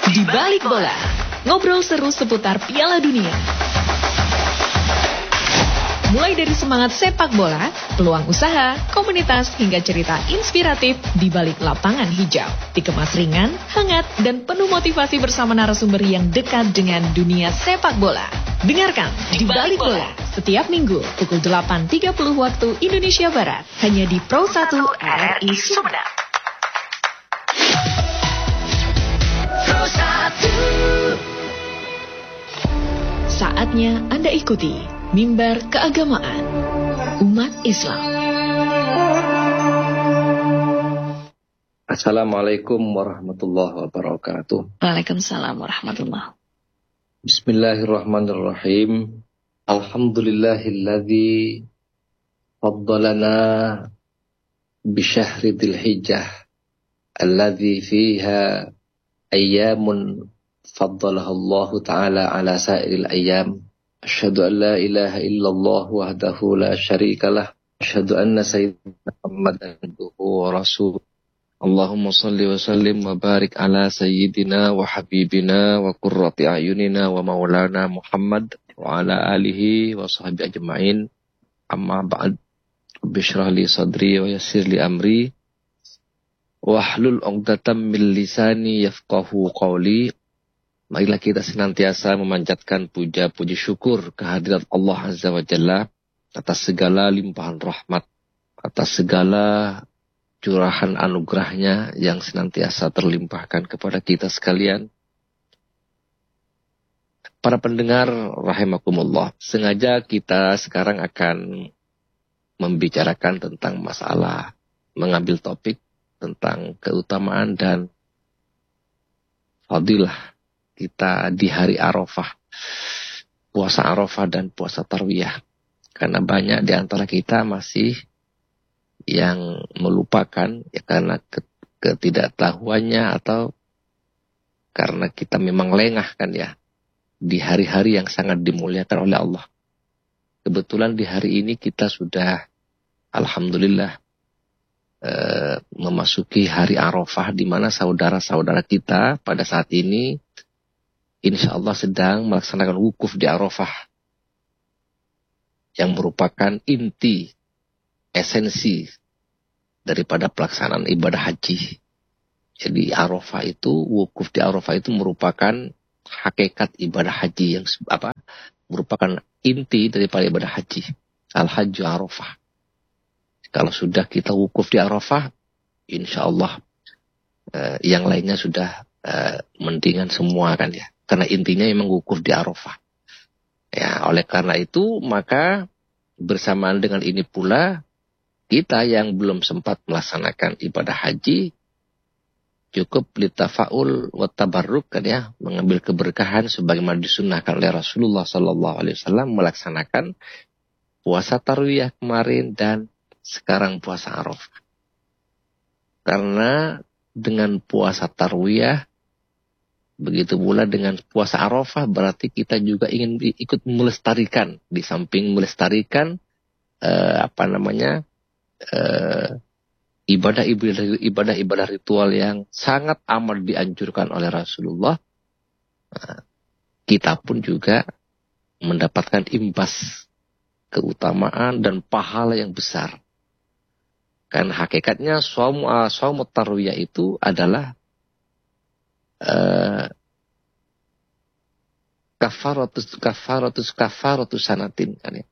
Di Balik Bola, ngobrol seru seputar Piala Dunia. Mulai dari semangat sepak bola, peluang usaha, komunitas, hingga cerita inspiratif di balik lapangan hijau. Dikemas ringan, hangat, dan penuh motivasi bersama narasumber yang dekat dengan dunia sepak bola. Dengarkan Di Balik Bola setiap minggu pukul 8.30 waktu Indonesia Barat, hanya di Pro 1 RRI Sumedang. Pro 1. Saatnya Anda ikuti Mimbar Keagamaan Umat Islam. Assalamualaikum warahmatullahi wabarakatuh. Waalaikumsalam warahmatullahi. Bismillahirrahmanirrahim. Alhamdulillahilladzi faddalana bisyahri dzulhijjah alladzi fiha ayyamun faddalaha Allah taala ala sairil ayyam. Asyhadu an la ilaha illallah wahdahu la syarikalah. Asyhadu anna sayyidina Muhammadan abduhu wa rasuluh. Allahumma salli wa sallim wa barik ala sayyidina wa habibina wa qurrati ayunina wa maulana Muhammad wa ala alihi wa sahbihi ajma'in. Amma ba'd. Bishrah li sadri wa yassir li amri wahlul 'uqdatam min lisani yafqahu qawli. Marilah kita senantiasa memanjatkan puja-puji syukur kehadirat Allah Azza wa Jalla atas segala limpahan rahmat, atas segala curahan anugerahnya yang senantiasa terlimpahkan kepada kita sekalian. Para pendengar rahimakumullah, sengaja kita sekarang akan membicarakan tentang masalah, mengambil topik tentang keutamaan dan fadilah kita di hari Arafah, puasa Arafah dan puasa Tarwiyah. Karena banyak di antara kita masih yang melupakan ya karena ketidaktahuannya atau karena kita memang lengah kan ya di hari-hari yang sangat dimuliakan oleh Allah. Kebetulan di hari ini kita sudah alhamdulillah memasuki hari Arafah, di mana saudara-saudara kita pada saat ini insya Allah sedang melaksanakan wukuf di Arafah yang merupakan inti esensi daripada pelaksanaan ibadah haji. Jadi Arafah itu, wukuf di Arafah itu merupakan hakikat ibadah haji yang merupakan inti daripada ibadah haji. Al-Hajju Arafah. Kalau sudah kita wukuf di Arafah, insya Allah yang lainnya sudah mendingan semua kan ya. Karena intinya memang wukuf di Arafah. Ya, oleh karena itu maka bersamaan dengan ini pula kita yang belum sempat melaksanakan ibadah haji cukup litafaul wa tabarruk kan ya, mengambil keberkahan sebagaimana disunnahkan oleh Rasulullah sallallahu alaihi wasallam melaksanakan puasa Tarwiyah kemarin dan sekarang puasa Arafah. Karena dengan puasa Tarwiyah begitu pula dengan puasa Arafah berarti kita juga ingin ikut melestarikan, di samping melestarikan ibadah-ibadah ritual yang sangat amat dianjurkan oleh Rasulullah. Kita pun juga mendapatkan imbas keutamaan dan pahala yang besar. Karena hakikatnya shaum tarwiyah itu adalah kafaratus sanatin kan ya.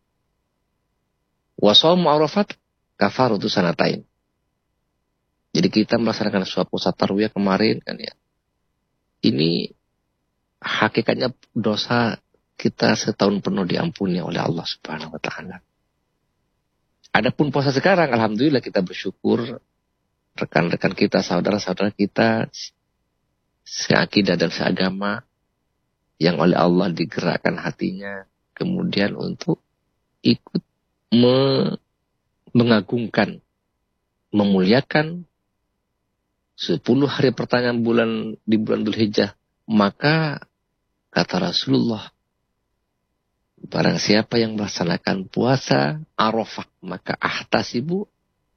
Wa shaum Arafat kafaratus sanatain. Jadi kita melaksanakan puasa Tarwiyah kemarin kan ya. Ini hakikatnya dosa kita setahun penuh diampuni oleh Allah Subhanahu wa taala. Adapun puasa sekarang alhamdulillah kita bersyukur rekan-rekan kita, saudara-saudara kita seakidah dan seagama yang oleh Allah digerakkan hatinya kemudian untuk ikut mengagungkan, memuliakan 10 hari pertengahan di bulan Dzulhijjah. Maka kata Rasulullah, barang siapa yang melaksanakan puasa Arafah, maka ahtasibu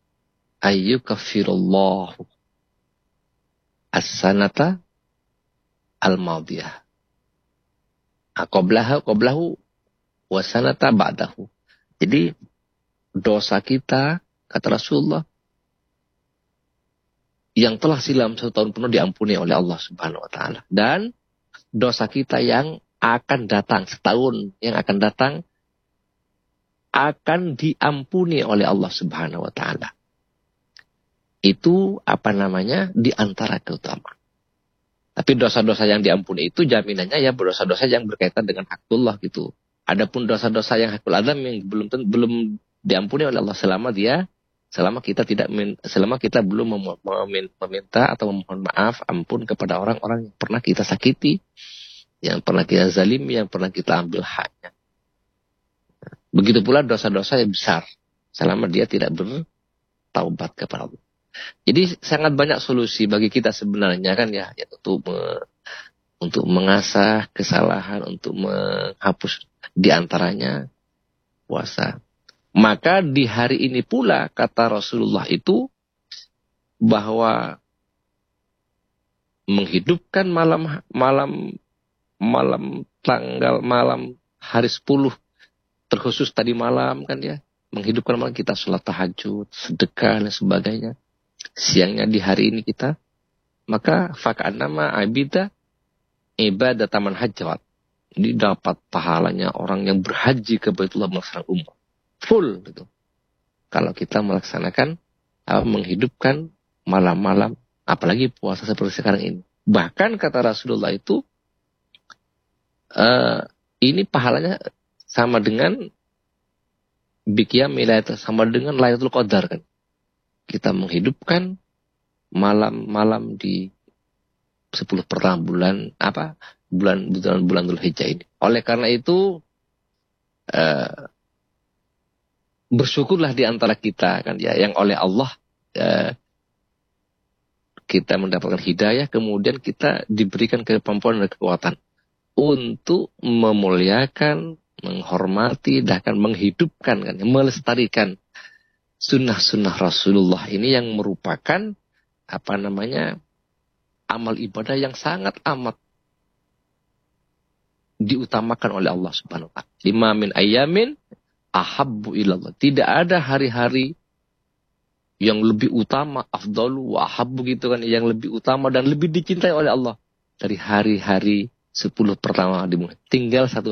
ayyukaffirullahu as-sanata al-madiyah. Qablahu wa sanata ba'dahu. Jadi dosa kita, kata Rasulullah, yang telah silam 1 tahun penuh diampuni oleh Allah Subhanahu wa taala. Dan dosa kita yang akan datang setahun yang akan datang akan diampuni oleh Allah Subhanahu wa taala. Itu di antara keutamaan. Tapi dosa-dosa yang diampuni itu jaminannya ya dosa-dosa yang berkaitan dengan hakullah gitu. Adapun dosa-dosa yang hakul adam yang belum diampuni oleh Allah selama kita belum meminta atau memohon maaf ampun kepada orang-orang yang pernah kita sakiti, yang pernah kita zalimi, yang pernah kita ambil haknya. Begitu pula dosa-dosa yang besar selama dia tidak bertaubat kepada Allah. Jadi sangat banyak solusi bagi kita sebenarnya kan ya untuk mengasah kesalahan, untuk menghapus diantaranya puasa. Maka di hari ini pula kata Rasulullah itu bahwa menghidupkan malam hari 10 terkhusus tadi malam kan ya, menghidupkan malam kita sholat tahajud, sedekah dan sebagainya. Siangnya di hari ini kita, maka faka'annama abida ibadah taman hajjat. Ini dapat pahalanya orang yang berhaji ke Baitullah melaksanakan umrah. Full gitu. Kalau kita melaksanakan menghidupkan malam-malam, apalagi puasa seperti sekarang ini. Bahkan kata Rasulullah itu ini pahalanya sama dengan biqiyam lailatul, sama dengan Lailatul Qadar kan. Kita menghidupkan malam-malam di 10 pertama bulan Dzulhijjah ini. Oleh karena itu bersyukurlah di antara kita kan ya, yang oleh Allah kita mendapatkan hidayah, kemudian kita diberikan kemampuan dan kekuatan untuk memuliakan, menghormati, bahkan menghidupkan kan, melestarikan sunnah-sunnah Rasulullah ini yang merupakan amal ibadah yang sangat amat diutamakan oleh Allah Subhanahu wa taala. 5 min ayamin ahabbu ilallah. Tidak ada hari-hari yang lebih utama, afdalu wa ahabbu gitu kan, yang lebih utama dan lebih dicintai oleh Allah dari hari-hari 10 pertama dimulai. Tinggal satu